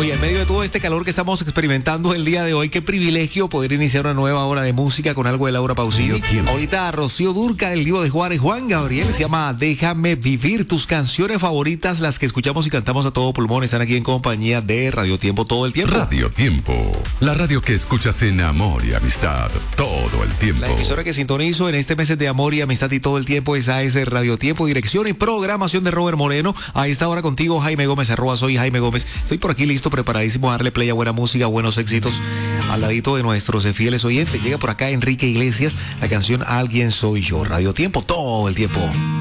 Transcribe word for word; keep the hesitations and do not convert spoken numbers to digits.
Oye, en medio de todo este calor que estamos experimentando el día de hoy, qué privilegio poder iniciar una nueva hora de música con algo de Laura Pausini. Ahorita Rocío Dúrcal, el Divo de Juárez, Juan Gabriel, se llama Déjame Vivir. Tus canciones favoritas, las que escuchamos y cantamos a todo pulmón, están aquí en compañía de Radio Tiempo todo el tiempo. Radio Tiempo, la radio que escuchas en amor y amistad todo el tiempo. La emisora que sintonizo en este mes de amor y amistad y todo el tiempo es A S Radio Tiempo, dirección y programación de Robert Moreno. A esta hora contigo, Jaime Gómez, arroba soy Jaime Gómez. Estoy por aquí listo, preparadísimo a darle play a buena música, buenos éxitos, al ladito de nuestros fieles oyentes. Llega por acá Enrique Iglesias, la canción Alguien Soy Yo. Radio Tiempo todo el tiempo.